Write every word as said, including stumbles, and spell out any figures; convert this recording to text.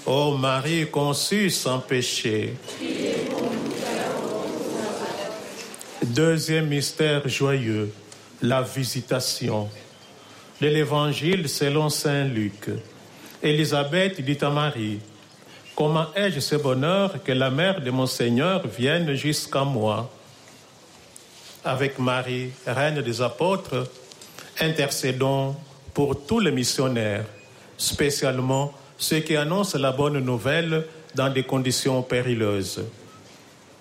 Ô Marie conçue sans péché. Deuxième mystère joyeux, la visitation. De l'Évangile selon saint Luc. Élisabeth dit à Marie, « Comment ai-je ce bonheur que la mère de mon Seigneur vienne jusqu'à moi ?» Avec Marie, reine des apôtres, intercédons pour tous les missionnaires, spécialement ceux qui annoncent la bonne nouvelle dans des conditions périlleuses.